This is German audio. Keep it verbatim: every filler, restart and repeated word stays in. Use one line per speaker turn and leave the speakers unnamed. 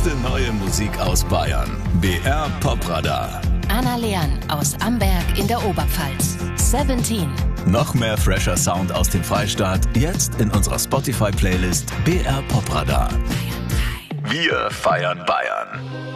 beste neue Musik aus Bayern. B R Popradar.
Anna Leon aus Amberg in der Oberpfalz. Seventeen.
Noch mehr fresher Sound aus dem Freistaat, jetzt in unserer Spotify-Playlist B R Popradar. Wir feiern Bayern.